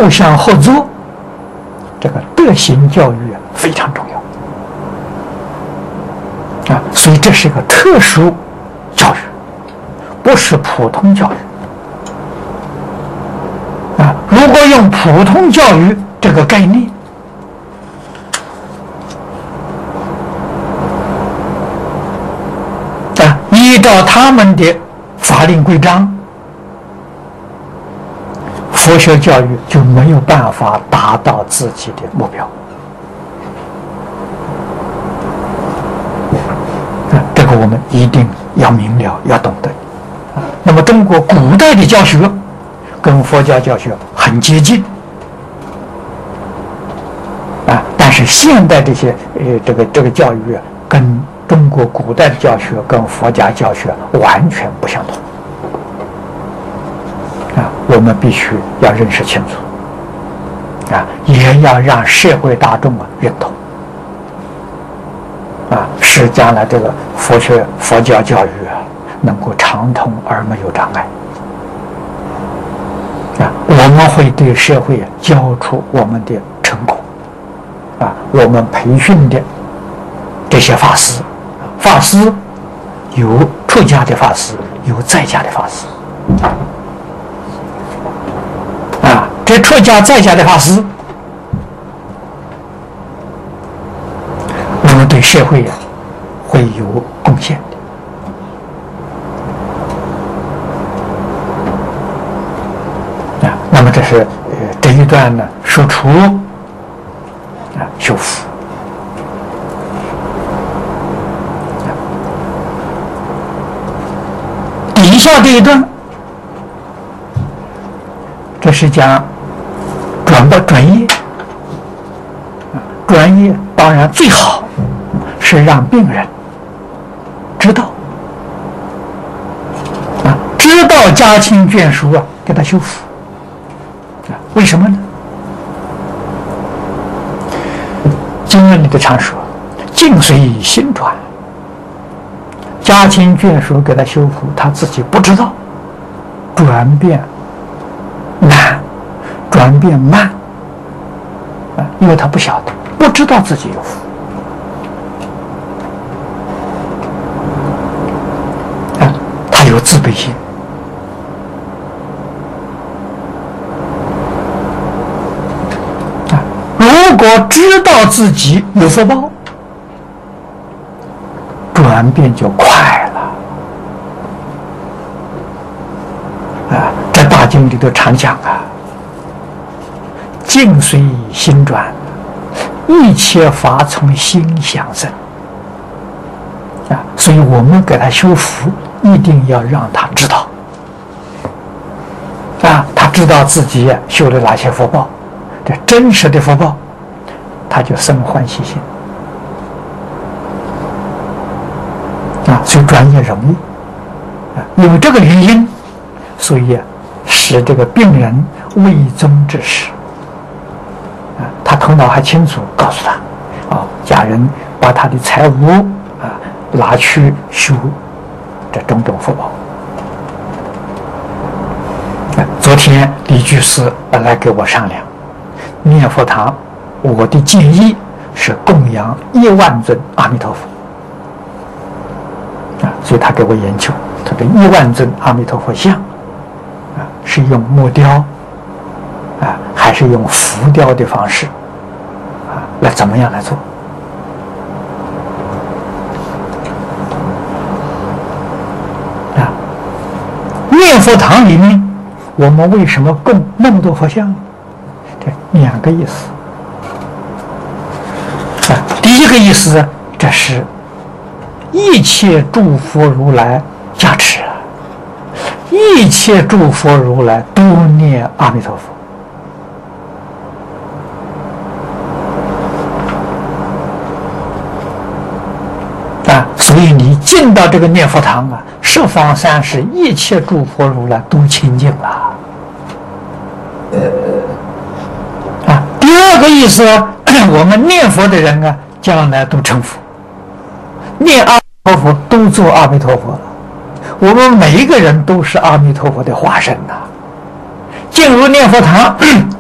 互相合作，这个德行教育非常重要啊。所以这是一个特殊教育，不是普通教育啊。如果用普通教育这个概念，依照他们的法令规章，佛学教育就没有办法达到自己的目标。这个我们一定要明了，要懂得。那么中国古代的教学跟佛教教学很接近啊，但是现代这些这个教育跟中国古代的教学跟佛家教学完全不相同啊！我们必须要认识清楚啊，也要让社会大众认同啊，使将来这个佛教教育能够畅通而没有障碍啊！我们会对社会交出我们的成果啊！我们培训的这些法师。法师有出家的法师，有在家的法师啊。这出家在家的法师，我们对社会会有贡献的啊。那么这是这一段呢，说出修福。以下这一段，这是讲专业，专业当然最好是让病人知道啊，知道家亲眷属给他修复啊。为什么呢？经论里的常说，境随心转。家亲眷属给他修复，他自己不知道，转变难，转变慢啊，因为他不晓得，不知道自己有福啊，他有自卑心啊。如果知道自己有福报，转变就快了啊！在大经里头常讲啊，境随心转，一切法从心想生啊！所以我们给他修福，一定要让他知道啊，他知道自己修了哪些福报，这真实的福报，他就生欢喜心。啊，所以专业容易啊，因为这个原因，所以使这个病人未宗之事啊，他头脑还清楚，告诉他啊，家人把他的财物啊拿去修这种种福报。昨天李居士来给我商量，念佛堂，我的建议是供养1万尊阿弥陀佛。所以他给我研究，他的1万尊阿弥陀佛像啊，是用木雕啊，还是用浮雕的方式啊，来怎么样来做啊？念佛堂里面，我们为什么供那么多佛像？这2个意思啊。第一个意思，这是一切诸佛如来加持啊，一切诸佛如来都念阿弥陀佛啊，所以你进到这个念佛堂啊，十方三世一切诸佛如来都清净了啊。第二个意思，我们念佛的人啊，将来都成佛，念阿弥陀佛都做阿弥陀佛了。我们每一个人都是阿弥陀佛的化身呐。进入念佛堂，